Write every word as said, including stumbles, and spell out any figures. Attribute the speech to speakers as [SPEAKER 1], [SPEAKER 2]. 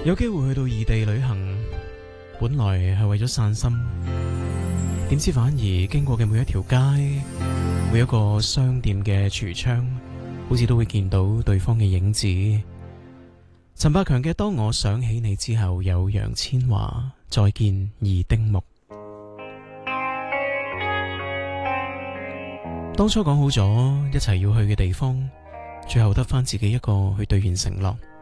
[SPEAKER 1] 有機會去到異地旅行，本來係為咗散心，點知反而經過嘅每一條街，每一個商店嘅櫥窗，好似都會見到對方嘅影子。陳百強嘅《當我想起你》之後，有楊千嬅《再見二丁目》。當初講好咗一齊要去嘅地方，最後得返自己一個去兌現承諾。